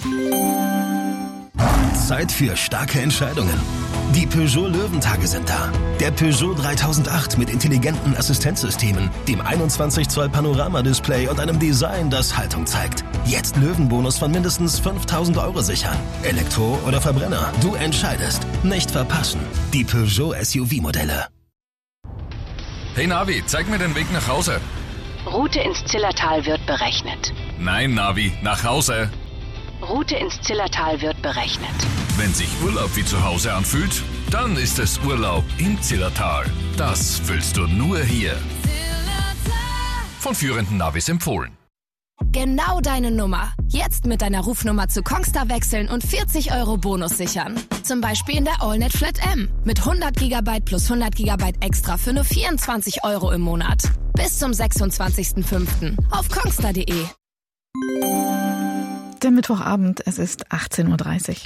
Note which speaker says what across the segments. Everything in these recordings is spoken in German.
Speaker 1: Zeit für starke Entscheidungen. Die Peugeot Löwentage sind da. Der Peugeot 3008 mit intelligenten Assistenzsystemen, dem 21 Zoll Panoramadisplay und einem Design, das Haltung zeigt. Jetzt Löwenbonus von mindestens 5.000 € sichern. Elektro oder Verbrenner, du entscheidest. Nicht verpassen. Die Peugeot SUV-Modelle.
Speaker 2: Hey Navi, zeig mir den Weg nach Hause.
Speaker 3: Route ins Zillertal wird berechnet.
Speaker 2: Nein, Navi, nach Hause.
Speaker 3: Route ins Zillertal wird berechnet.
Speaker 2: Wenn sich Urlaub wie zu Hause anfühlt, dann ist es Urlaub im Zillertal. Das fühlst du nur hier. Von führenden Navis empfohlen.
Speaker 4: Genau deine Nummer. Jetzt mit deiner Rufnummer zu Kongstar wechseln und 40 € Bonus sichern. Zum Beispiel in der AllNet Flat M. Mit 100 GB plus 100 GB extra für nur 24 € im Monat. Bis zum 26.05. auf kongstar.de.
Speaker 5: Der Mittwochabend, es ist 18:30 Uhr.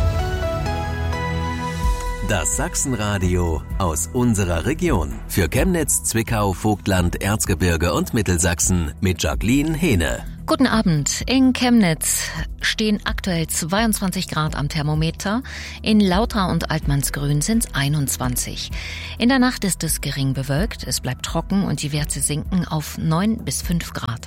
Speaker 6: Das Sachsenradio aus unserer Region. Für Chemnitz, Zwickau, Vogtland, Erzgebirge und Mittelsachsen mit Jacqueline Hehne.
Speaker 7: Guten Abend. In Chemnitz stehen aktuell 22 Grad am Thermometer. In Lautra und Altmannsgrün sind es 21. In der Nacht ist es gering bewölkt, es bleibt trocken und die Werte sinken auf 9 bis 5 Grad.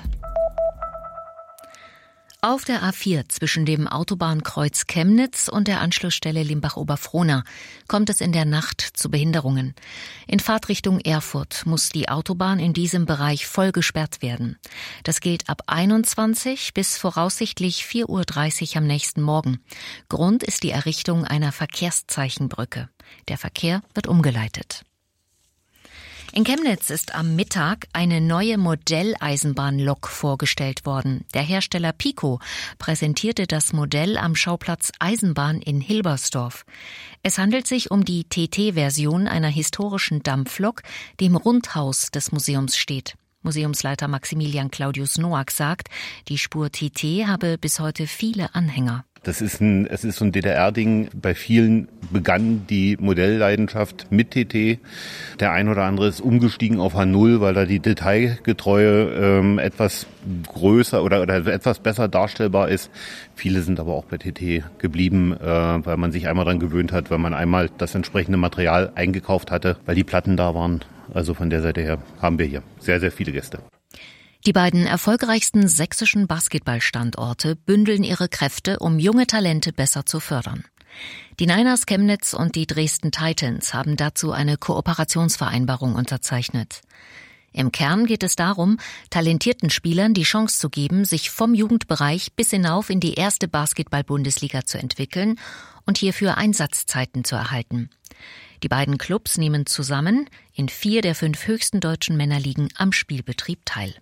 Speaker 7: Auf der A4 zwischen dem Autobahnkreuz Chemnitz und der Anschlussstelle Limbach-Oberfrohna kommt es in der Nacht zu Behinderungen. In Fahrtrichtung Erfurt muss die Autobahn in diesem Bereich voll gesperrt werden. Das gilt ab 21 bis voraussichtlich 4:30 Uhr am nächsten Morgen. Grund ist die Errichtung einer Verkehrszeichenbrücke. Der Verkehr wird umgeleitet. In Chemnitz ist am Mittag eine neue Modelleisenbahnlok vorgestellt worden. Der Hersteller Pico präsentierte das Modell am Schauplatz Eisenbahn in Hilbersdorf. Es handelt sich um die TT-Version einer historischen Dampflok, die im Rundhaus des Museums steht. Museumsleiter Maximilian Claudius Noack sagt, die Spur TT habe bis heute viele Anhänger.
Speaker 8: Es ist so ein DDR-Ding. Bei vielen begann die Modellleidenschaft mit TT. Der ein oder andere ist umgestiegen auf H0, weil da die Detailgetreue etwas größer oder etwas besser darstellbar ist. Viele sind aber auch bei TT geblieben, weil man sich einmal dran gewöhnt hat, weil man einmal das entsprechende Material eingekauft hatte, weil die Platten da waren. Also von der Seite her haben wir hier sehr, sehr viele Gäste.
Speaker 7: Die beiden erfolgreichsten sächsischen Basketballstandorte bündeln ihre Kräfte, um junge Talente besser zu fördern. Die Niners Chemnitz und die Dresden Titans haben dazu eine Kooperationsvereinbarung unterzeichnet. Im Kern geht es darum, talentierten Spielern die Chance zu geben, sich vom Jugendbereich bis hinauf in die erste Basketball-Bundesliga zu entwickeln und hierfür Einsatzzeiten zu erhalten. Die beiden Clubs nehmen zusammen in 4 der 5 höchsten deutschen Männerligen am Spielbetrieb teil.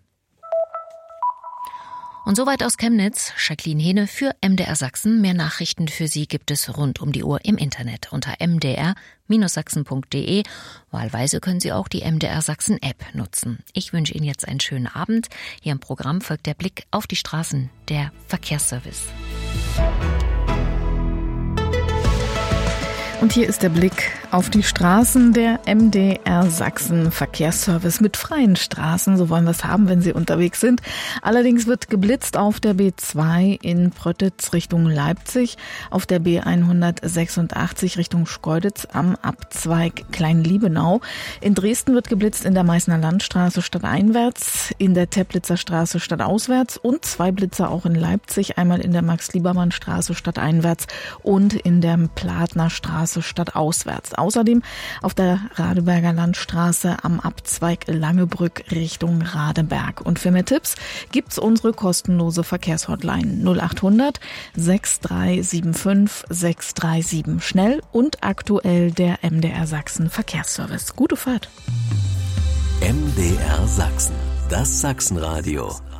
Speaker 7: Und soweit aus Chemnitz, Jacqueline Hehne für MDR Sachsen. Mehr Nachrichten für Sie gibt es rund um die Uhr im Internet unter mdr-sachsen.de. Wahlweise können Sie auch die MDR Sachsen App nutzen. Ich wünsche Ihnen jetzt einen schönen Abend. Hier im Programm folgt der Blick auf die Straßen, der Verkehrsservice.
Speaker 5: Und hier ist der Blick auf die Straßen, der MDR Sachsen Verkehrsservice mit freien Straßen. So wollen wir es haben, wenn Sie unterwegs sind. Allerdings wird geblitzt auf der B2 in Pröttitz Richtung Leipzig, auf der B186 Richtung Schkeuditz am Abzweig Kleinliebenau. In Dresden wird geblitzt in der Meißner Landstraße stadteinwärts, in der Teplitzer Straße stadtauswärts und 2 Blitzer auch in Leipzig, einmal in der Max-Liebermann-Straße stadteinwärts und in der Platner Straße stadtauswärts. Außerdem auf der Radeberger Landstraße am Abzweig Langebrück Richtung Radeberg. Und für mehr Tipps gibt's unsere kostenlose Verkehrshotline 0800 6375 637. Schnell und aktuell der MDR Sachsen Verkehrsservice. Gute Fahrt.
Speaker 6: MDR Sachsen, das Sachsenradio.